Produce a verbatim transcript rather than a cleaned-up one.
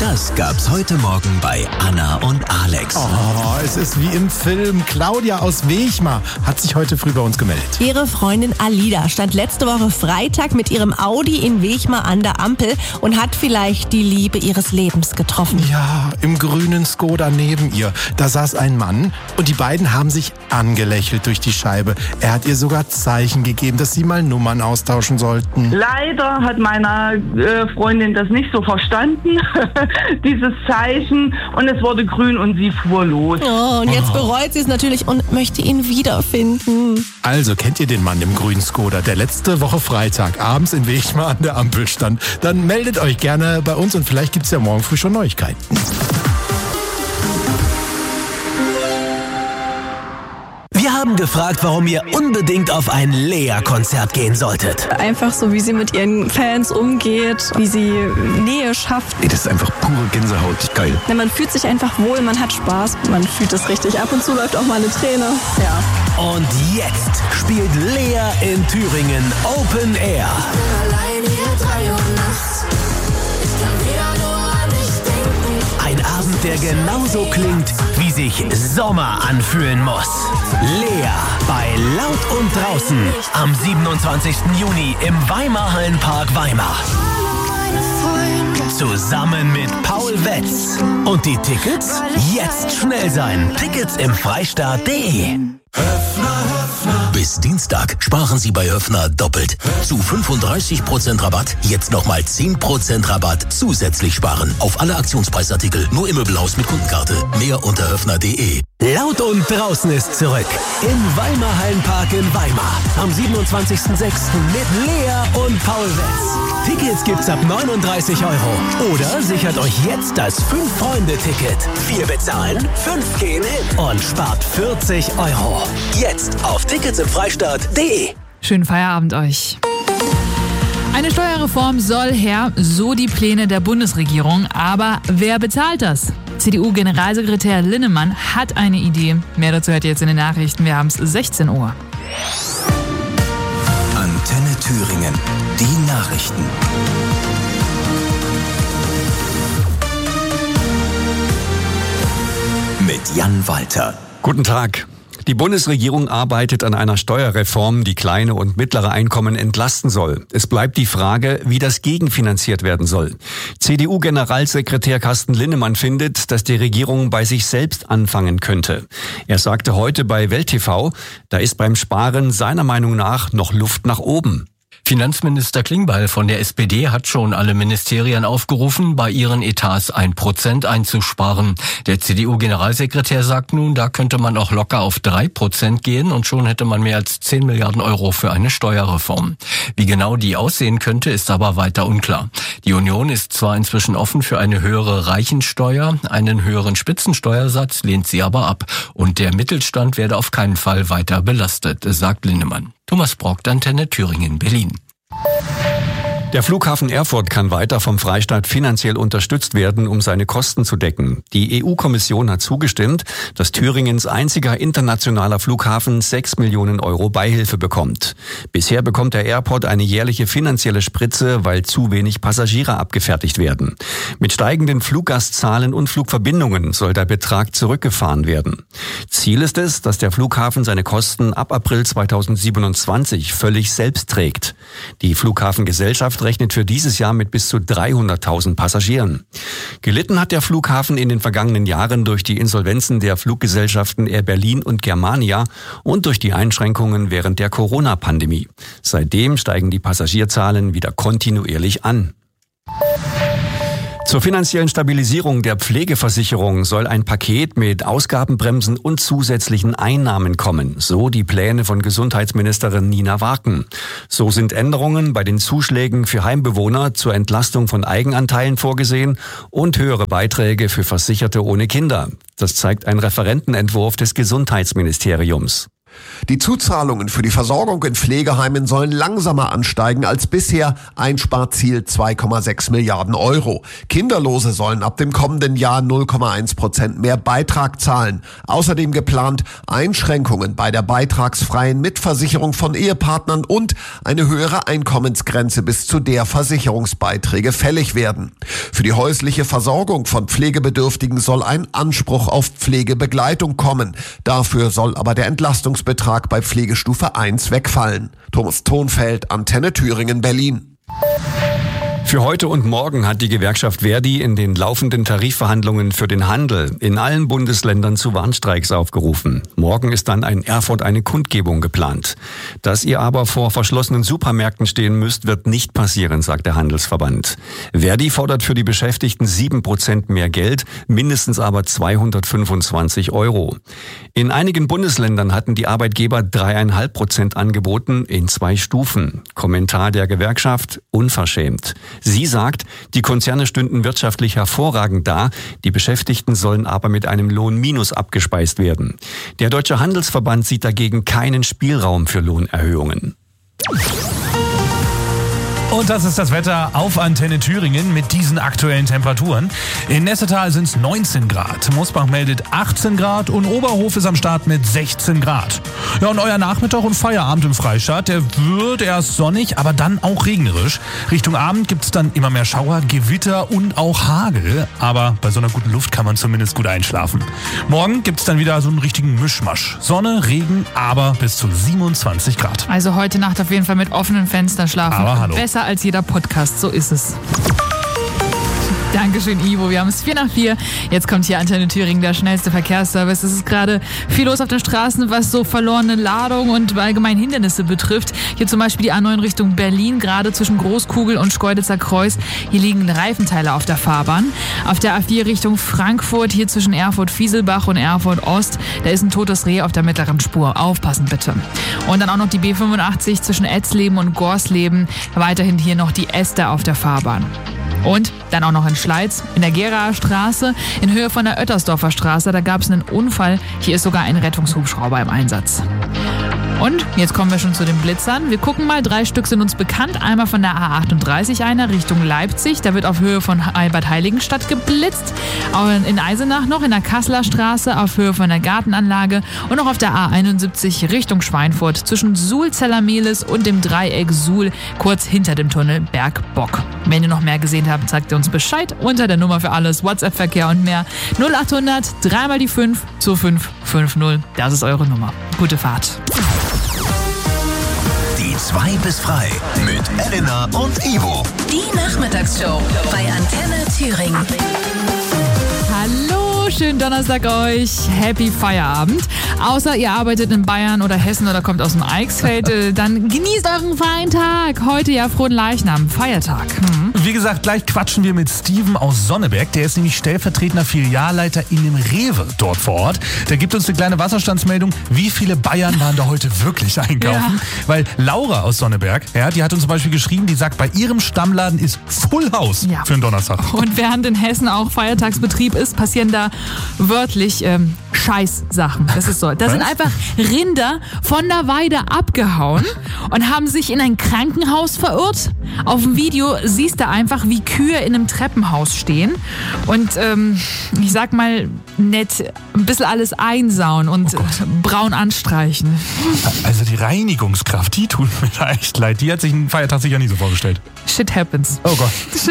Das gab's heute Morgen bei Anna und Alex. Oh, es ist wie im Film. Claudia aus Wechmar hat sich heute früh bei uns gemeldet. Ihre Freundin Alida stand letzte Woche Freitag mit ihrem Audi in Wechmar an der Ampel und hat vielleicht die Liebe ihres Lebens getroffen. Ja, im grünen Skoda neben ihr. Da saß ein Mann und die beiden haben sich angelächelt durch die Scheibe. Er hat ihr sogar Zeichen gegeben, dass sie mal Nummern austauschen sollten. Leider hat meine äh, Freundin das nicht so verstanden, dieses Zeichen, und es wurde grün und sie fuhr los. Oh, und jetzt bereut sie es natürlich und möchte ihn wiederfinden. Also, kennt ihr den Mann im grünen Skoda, der letzte Woche Freitag abends in Wechmar an der Ampel stand? Dann meldet euch gerne bei uns und vielleicht gibt's ja morgen früh schon Neuigkeiten. Wir haben gefragt, warum ihr unbedingt auf ein Lea-Konzert gehen solltet. Einfach so, wie sie mit ihren Fans umgeht, wie sie Nähe schafft. Ey, das ist einfach pure Gänsehaut. Geil. Ja, man fühlt sich einfach wohl, man hat Spaß, man fühlt es richtig. Ab und zu läuft auch mal eine Träne. Ja. Und jetzt spielt Lea in Thüringen Open Air. Ein Abend, der genauso klingt, wie sich Sommer anfühlen muss. Lea bei Laut und Draußen am siebenundzwanzigsten Juni im Weimar Hallenpark Weimar. Zusammen mit Paul Wetz. Und die Tickets? Jetzt schnell sein. Tickets im Freistaat punkt de. Bis Dienstag sparen Sie bei Höffner doppelt. Zu fünfunddreißig Prozent Rabatt, jetzt nochmal zehn Prozent Rabatt zusätzlich sparen. Auf alle Aktionspreisartikel, nur im Möbelhaus mit Kundenkarte. Mehr unter höffner punkt de. Laut und Draußen ist zurück. Im Weimar Hallenpark in Weimar. Am siebenundzwanzigsten sechsten mit Lea und Paul Wetz. Tickets gibt's ab neununddreißig Euro. Oder sichert euch jetzt das Fünf-Freunde-Ticket. Vier bezahlen, fünf gehen hin und spart vierzig Euro. Jetzt auf Tickets im Freistaat punkt de. Schönen Feierabend euch. Eine Steuerreform soll her, so die Pläne der Bundesregierung. Aber wer bezahlt das? C D U-Generalsekretär Linnemann hat eine Idee. Mehr dazu hört ihr jetzt in den Nachrichten. Wir haben es sechzehn Uhr. Antenne Thüringen. Die Nachrichten. Mit Jan Walter. Guten Tag. Die Bundesregierung arbeitet an einer Steuerreform, die kleine und mittlere Einkommen entlasten soll. Es bleibt die Frage, wie das gegenfinanziert werden soll. C D U-Generalsekretär Carsten Linnemann findet, dass die Regierung bei sich selbst anfangen könnte. Er sagte heute bei Welt T V, da ist beim Sparen seiner Meinung nach noch Luft nach oben. Finanzminister Klingbeil von der S P D hat schon alle Ministerien aufgerufen, bei ihren Etats ein Prozent einzusparen. Der C D U-Generalsekretär sagt nun, da könnte man auch locker auf drei Prozent gehen und schon hätte man mehr als zehn Milliarden Euro für eine Steuerreform. Wie genau die aussehen könnte, ist aber weiter unklar. Die Union ist zwar inzwischen offen für eine höhere Reichensteuer, einen höheren Spitzensteuersatz lehnt sie aber ab. Und der Mittelstand werde auf keinen Fall weiter belastet, sagt Linnemann. Thomas Brockt, Antenne Thüringen, Berlin. Der Flughafen Erfurt kann weiter vom Freistaat finanziell unterstützt werden, um seine Kosten zu decken. Die E U-Kommission hat zugestimmt, dass Thüringens einziger internationaler Flughafen sechs Millionen Euro Beihilfe bekommt. Bisher bekommt der Airport eine jährliche finanzielle Spritze, weil zu wenig Passagiere abgefertigt werden. Mit steigenden Fluggastzahlen und Flugverbindungen soll der Betrag zurückgefahren werden. Ziel ist es, dass der Flughafen seine Kosten ab April zweitausendsiebenundzwanzig völlig selbst trägt. Die Flughafengesellschaft rechnet für dieses Jahr mit bis zu dreihunderttausend Passagieren. Gelitten hat der Flughafen in den vergangenen Jahren durch die Insolvenzen der Fluggesellschaften Air Berlin und Germania und durch die Einschränkungen während der Corona-Pandemie. Seitdem steigen die Passagierzahlen wieder kontinuierlich an. Zur finanziellen Stabilisierung der Pflegeversicherung soll ein Paket mit Ausgabenbremsen und zusätzlichen Einnahmen kommen, so die Pläne von Gesundheitsministerin Nina Warken. So sind Änderungen bei den Zuschlägen für Heimbewohner zur Entlastung von Eigenanteilen vorgesehen und höhere Beiträge für Versicherte ohne Kinder. Das zeigt ein Referentenentwurf des Gesundheitsministeriums. Die Zuzahlungen für die Versorgung in Pflegeheimen sollen langsamer ansteigen als bisher. Einsparziel zwei Komma sechs Milliarden Euro. Kinderlose sollen ab dem kommenden Jahr null Komma eins Prozent mehr Beitrag zahlen. Außerdem geplant Einschränkungen bei der beitragsfreien Mitversicherung von Ehepartnern und eine höhere Einkommensgrenze, bis zu der Versicherungsbeiträge fällig werden. Für die häusliche Versorgung von Pflegebedürftigen soll ein Anspruch auf Pflegebegleitung kommen. Dafür soll aber der Entlastungsbetrag bei Pflegestufe eins wegfallen. Thomas Thonfeld, Antenne Thüringen, Berlin. Für heute und morgen hat die Gewerkschaft Verdi in den laufenden Tarifverhandlungen für den Handel in allen Bundesländern zu Warnstreiks aufgerufen. Morgen ist dann in Erfurt eine Kundgebung geplant. Dass ihr aber vor verschlossenen Supermärkten stehen müsst, wird nicht passieren, sagt der Handelsverband. Verdi fordert für die Beschäftigten sieben Prozent mehr Geld, mindestens aber zweihundertfünfundzwanzig Euro. In einigen Bundesländern hatten die Arbeitgeber drei Komma fünf Prozent angeboten in zwei Stufen. Kommentar der Gewerkschaft: unverschämt. Sie sagt, die Konzerne stünden wirtschaftlich hervorragend da, die Beschäftigten sollen aber mit einem Lohnminus abgespeist werden. Der Deutsche Handelsverband sieht dagegen keinen Spielraum für Lohnerhöhungen. Und das ist das Wetter auf Antenne Thüringen mit diesen aktuellen Temperaturen. In Nessetal sind es neunzehn Grad, Mosbach meldet achtzehn Grad und Oberhof ist am Start mit sechzehn Grad. Ja, und euer Nachmittag und Feierabend im Freistaat, der wird erst sonnig, aber dann auch regnerisch. Richtung Abend gibt es dann immer mehr Schauer, Gewitter und auch Hagel. Aber bei so einer guten Luft kann man zumindest gut einschlafen. Morgen gibt es dann wieder so einen richtigen Mischmasch. Sonne, Regen, aber bis zu siebenundzwanzig Grad. Also heute Nacht auf jeden Fall mit offenen Fenstern schlafen. Aber hallo. Besser als jeder Podcast, so ist es. Dankeschön, Ivo. Wir haben es vier nach vier. Jetzt kommt hier Antenne Thüringen, der schnellste Verkehrsservice. Es ist gerade viel los auf den Straßen, was so verlorene Ladung und allgemein Hindernisse betrifft. Hier zum Beispiel die A neun Richtung Berlin, gerade zwischen Großkugel und Schkeuditzer Kreuz. Hier liegen Reifenteile auf der Fahrbahn. Auf der A vier Richtung Frankfurt, hier zwischen Erfurt-Fieselbach und Erfurt-Ost, da ist ein totes Reh auf der mittleren Spur. Aufpassen bitte. Und dann auch noch die B fünfundachtzig zwischen Etzleben und Gorsleben. Weiterhin hier noch die Äste auf der Fahrbahn. Und dann auch noch in Schleiz, in der Geraer Straße, in Höhe von der Oettersdorfer Straße. Da gab es einen Unfall. Hier ist sogar ein Rettungshubschrauber im Einsatz. Und jetzt kommen wir schon zu den Blitzern. Wir gucken mal, drei Stück sind uns bekannt. Einmal von der A achtunddreißig einer Richtung Leipzig. Da wird auf Höhe von Albert-Heiligenstadt geblitzt. Auch in Eisenach noch, in der Kasseler Straße auf Höhe von der Gartenanlage. Und noch auf der A einundsiebzig Richtung Schweinfurt zwischen Suhl-Zellermehlis und dem Dreieck Suhl, kurz hinter dem Tunnel Bergbock. Wenn ihr noch mehr gesehen habt, sagt ihr uns Bescheid unter der Nummer für alles, WhatsApp-Verkehr und mehr. null achthundert, dreimal die fünf, zwei fünf fünf null. Das ist eure Nummer. Gute Fahrt. Die zwei bis frei mit Elena und Ivo. Die Nachmittagsshow bei Antenne Thüringen. Hallo, schönen Donnerstag euch. Happy Feierabend. Außer ihr arbeitet in Bayern oder Hessen oder kommt aus dem Eichsfeld, dann genießt euren freien Tag. Heute ja Frohen Leichnam, Feiertag. Mhm. Wie gesagt, gleich quatschen wir mit Steven aus Sonneberg. Der ist nämlich stellvertretender Filialleiter in dem Rewe dort vor Ort. Der gibt uns eine kleine Wasserstandsmeldung. Wie viele Bayern waren da heute wirklich einkaufen? Ja. Weil Laura aus Sonneberg, ja, die hat uns zum Beispiel geschrieben, die sagt, bei ihrem Stammladen ist Full House ja. für einen Donnerstag. Und während in Hessen auch Feiertagsbetrieb ist, passieren da wörtlich ähm, Scheißsachen. Das ist so. Da sind einfach Rinder von der Weide abgehauen und haben sich in ein Krankenhaus verirrt. Auf dem Video siehst du einfach, wie Kühe in einem Treppenhaus stehen und ähm, ich sag mal nett ein bisschen alles einsauen und oh braun anstreichen. Also die Reinigungskraft, die tut mir da echt leid. Die hat sich einen Feiertag sicher nie so vorgestellt. Shit happens. Oh Gott.